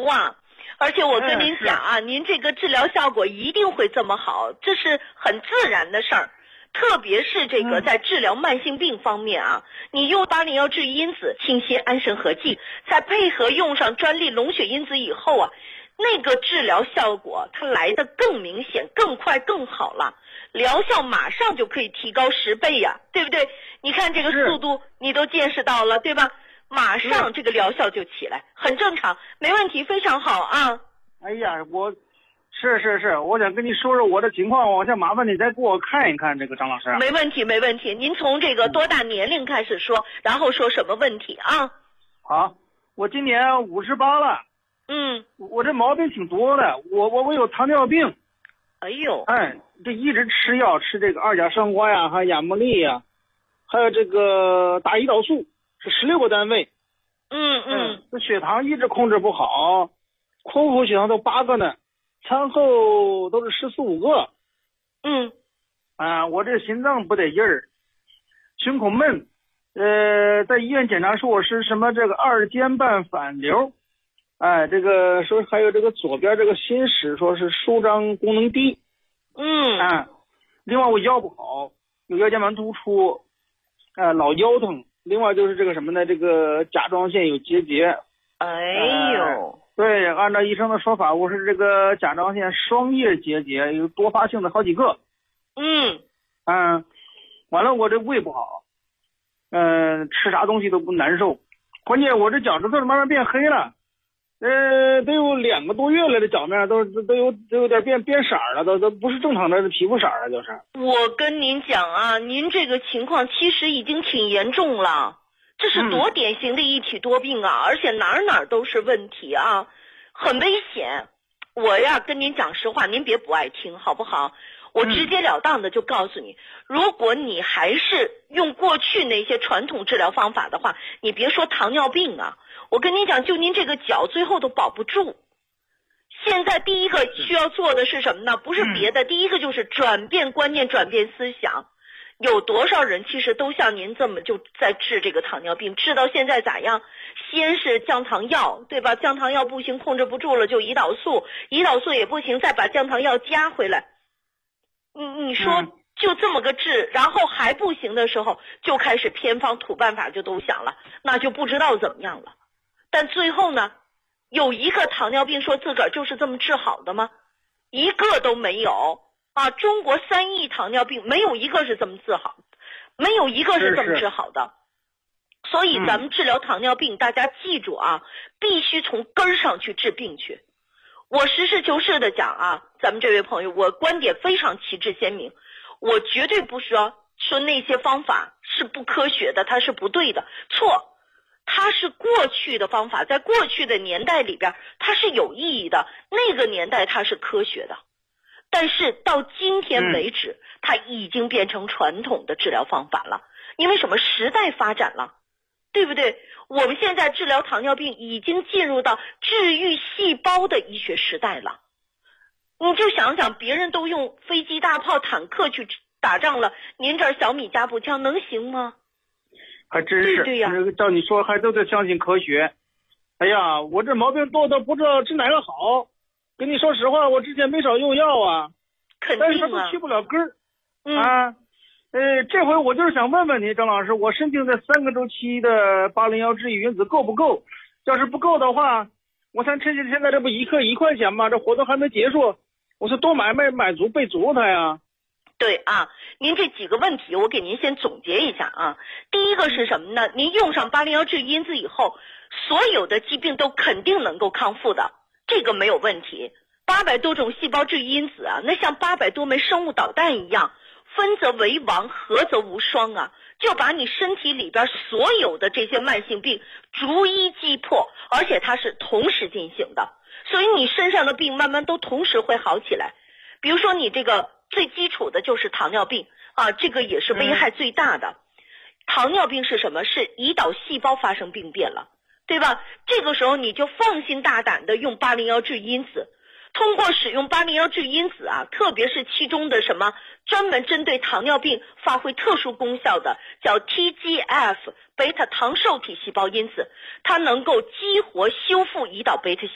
啊。而且我跟您讲啊，您这个治疗效果一定会这么好，这是很自然的事儿。特别是这个在治疗慢性病方面啊，你用801治愈因子、清心安神合剂，再配合用上专利龙血因子以后啊，那个治疗效果它来得更明显、更快、更好了，疗效马上就可以提高10倍呀，对不对？你看这个速度你都见识到了，对吧？马上这个疗效就起来，很正常，没问题，非常好啊。 哎呀，是，我想跟你说说我的情况，我想麻烦你再给我看一看这个张老师。 没问题，没问题。您从这个多大年龄开始说，然后说什么问题啊？ 好，我今年58了。我这毛病挺多的，我有糖尿病。 哎呦， 这一直吃药，吃这个2甲双胍呀，还有亚莫利呀，还有这个打胰岛素，是16个单位。这血糖一直控制不好，空腹血糖都8个呢，餐后都是14、15个。我这心脏不得劲儿，胸口闷。在医院检查说我是什么这个2间半反流。这个说还有这个左边这个心室说是舒张功能低。另外我腰不好，有腰间盘突出，老腰疼。另外就是这个什么呢？这个甲状腺有结节。 哎呦， 对，按照医生的说法，我是这个甲状腺双叶结节，有多发性的好几个。完了我这胃不好，吃啥东西都不难受，关键我这脚趾头慢慢变黑了。都有2个多月了，这脚面都有点变色了，都不是正常的皮肤色了，就是。 我跟您讲啊，您这个情况其实已经挺严重了，这是多典型的一体多病啊，而且哪儿都是问题啊，很危险。我呀跟您讲实话，您别不爱听好不好？我直截了当的就告诉你，如果你还是用过去那些传统治疗方法的话，你别说糖尿病啊，我跟你讲，就您这个脚最后都保不住。现在第一个需要做的是什么呢？不是别的，第一个就是转变观念，转变思想。有多少人其实都像您这么就在治这个糖尿病，治到现在咋样？先是降糖药，对吧？降糖药不行，控制不住了就胰岛素，胰岛素也不行，再把降糖药加回来。你说就这么个治，然后还不行的时候就开始偏方土办法就都想了，那就不知道怎么样了。但最后呢，有一个糖尿病说自个儿就是这么治好的吗？一个都没有啊！中国3亿糖尿病没有一个是这么治好，没有一个是这么治好的。所以咱们治疗糖尿病，大家记住啊，必须从根儿上去治病去。我实事求是的讲啊，咱们这位朋友，我观点非常旗帜鲜明，我绝对不说那些方法是不科学的，它是不对的，错。它是过去的方法，在过去的年代里边它是有意义的，那个年代它是科学的，但是到今天为止它已经变成传统的治疗方法了。因为什么？时代发展了，对不对？我们现在治疗糖尿病已经进入到治愈细胞的医学时代了。你就想想，别人都用飞机大炮坦克去打仗了，您这儿小米加步枪能行吗？ 还真是， 对呀， 照你说还都得相信科学。哎呀，我这毛病多的不知道治哪个好。跟你说实话，我之前没少用药啊， 肯定啊， 但是它都去不了根儿。这回我就是想问问你，张老师，我申请的3个周期的801治愈因子够不够？要是不够的话，我想趁现在这不1克1块钱吗？这活动还没结束，我是多买足备足它呀。 对啊，您这几个问题我给您先总结一下啊。第一个是什么呢？您用上801治愈因子以后，所有的疾病都肯定能够康复的，这个没有问题。800多种细胞治愈因子啊，那像800多枚生物导弹一样，分则为王，合则无双啊，就把你身体里边所有的这些慢性病逐一击破，而且它是同时进行的，所以你身上的病慢慢都同时会好起来。比如说你这个最基础的就是糖尿病啊，这个也是危害最大的。糖尿病是什么？是胰岛细胞发生病变了，对吧？这个时候你就放心大胆的用801治愈因子。通过使用801治愈因子啊，特别是其中的什么专门针对糖尿病发挥特殊功效的叫 TGF 贝塔糖受体细胞因子，它能够激活修复胰岛贝塔